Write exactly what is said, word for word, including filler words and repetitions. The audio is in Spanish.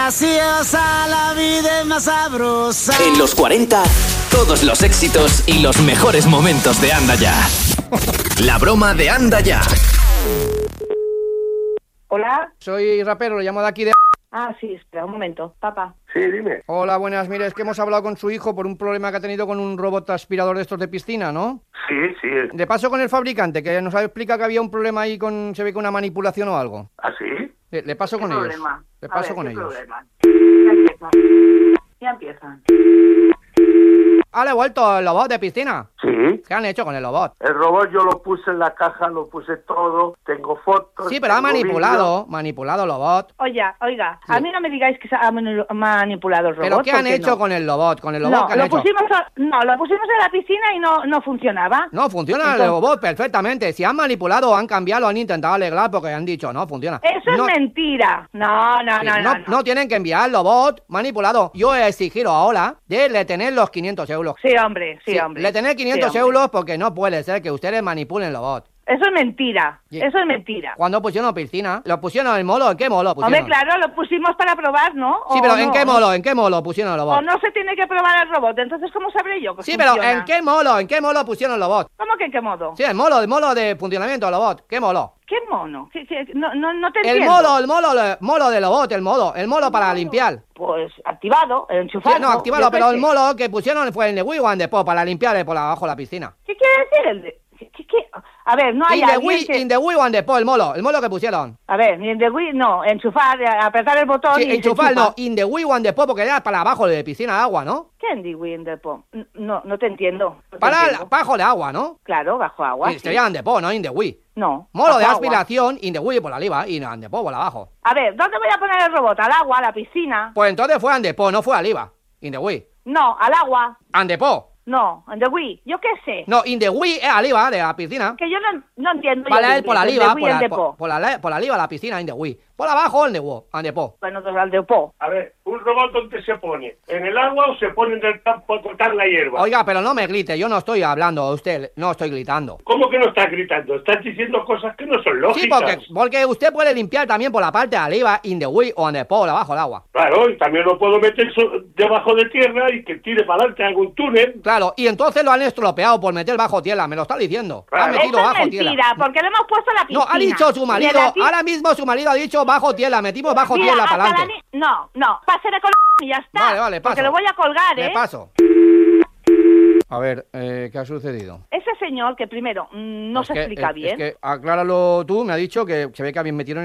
graciosa, la vida es más sabrosa. En los cuarenta, todos los éxitos y los mejores momentos de Anda Ya. La broma de Anda Ya. Hola. Soy rapero, lo llamo de aquí de... Ah, sí, espera un momento, papá. Sí, dime. Hola, buenas, mire, es que hemos hablado con su hijo por un problema que ha tenido con un robot aspirador de estos de piscina, ¿no? Sí, sí. De paso con el fabricante, que nos ha explicado que había un problema ahí con, se ve que una manipulación o algo. ¿Ah, sí? Le, le paso con ellos. Problema? Le A paso ver, con ¿qué ellos. problema? Ya empiezan. Ya empiezan. ¿Ha devuelto el robot de piscina? Sí. ¿Qué han hecho con el robot? El robot yo lo puse en la caja, lo puse todo, tengo fotos. Sí, pero ha tengo manipulado, vídeos. manipulado el robot. Oiga, oiga, Sí. a mí no me digáis que se ha manu- manipulado el robot. ¿Pero qué han porque hecho no. con el robot? ¿Con el robot No, qué han lo hecho? pusimos a- no, lo pusimos en la piscina y no, no funcionaba. No, funciona el Entonces- robot perfectamente. Si han manipulado o han cambiado, han intentado arreglar porque han dicho, no, funciona. Eso no, es mentira. No, no, sí, no, no, no, no. no tienen que enviar el robot manipulado. Yo he exigido ahora de le tener los quinientos euros. Sí, hombre, sí, Sí, hombre. le tener quinientos Sí, hombre. euros porque no puede ser que ustedes manipulen el robot. Eso es mentira. Sí. Eso es mentira. Cuando pusieron piscina, lo pusieron en el molo, ¿en qué molo pusieron? Hombre, claro, lo pusimos para probar, ¿no? Sí, ¿O pero no? ¿en qué molo? ¿En qué molo pusieron el O robot? no se tiene que probar el robot, entonces ¿cómo sabré yo que Sí, pero funciona? ¿en qué molo? ¿En qué molo pusieron el robot? ¿Cómo que en qué modo? Sí, el molo, el molo de funcionamiento del robot. ¿Qué molo? ¿Qué mono? ¿Qué- qué- No, no, no te El entiendo. molo, el molo, el molo del robot, el molo, el molo para limpiar. Pues activado, Sí, enchufado. no, activado, yo qué pero el sé. molo que pusieron fue el de Wii One Depot para limpiar por abajo la piscina. ¿Qué quiere decir el de...? ¿Qué, qué- qué? A ver, no hay In the alguien Wii, que... in the Wii One Depot, el molo, el molo que pusieron. A ver, ni el de Wii, no, enchufar, eh, apretar el botón Sí, y se enchufar, enchufa. no, in the Wii One Depot porque era para abajo de piscina de agua, ¿no? ¿Qué en the Wii en Depot? N- No, no te entiendo. No te Para entiendo. abajo de agua, ¿no? Claro, bajo agua, Sí, sí. sería en Depot, no in the Wii. No, Molo bajo de agua. aspiración, in the Wii por arriba y en Depot por abajo. A ver, ¿dónde voy a poner el robot? ¿Al agua, a la piscina? Pues entonces fue en Depot, no fue arriba. In the Wii. No, al agua. And Depot. No, en the Wii. Yo qué sé. No, in the Wii es arriba de la piscina. Que yo no, no entiendo. Vale, yo él por la el arriba, de Wii por en la, Depot. por, por la, por la arriba de la piscina, in the Wii. Por abajo, en the Wii, and Depot. Bueno, entonces al Depot. A ver, ¿un robot dónde se pone? ¿En el agua o se pone en el campo a cortar la hierba? Oiga, pero no me grite, yo no estoy hablando a usted, no estoy gritando. ¿Cómo que no estás gritando? Estás diciendo cosas que no son lógicas. Sí, porque, porque usted puede limpiar también por la parte de arriba, in the Wii o en Depot, por abajo del agua. Claro, y también lo puedo meter so- debajo de tierra y que tire para adelante algún túnel. Claro, y entonces lo han estropeado por meter bajo tierra, me lo está diciendo. Lo han Claro. metido Eso es bajo mentira, tierra. porque le hemos puesto la piscina. No, ha dicho su Y marido, en la pi- ahora mismo su marido ha dicho bajo tierra, metimos bajo Mira, tierra hasta para la adelante. ni- No, no, pásele con y ya está. Vale, vale, paso. Porque lo voy a colgar, ¿eh? Le paso. A ver, eh, ¿qué ha sucedido? Ese señor que primero mm, no Es se que- explica es- bien. Es que acláralo tú, me ha dicho que se ve que habían metido en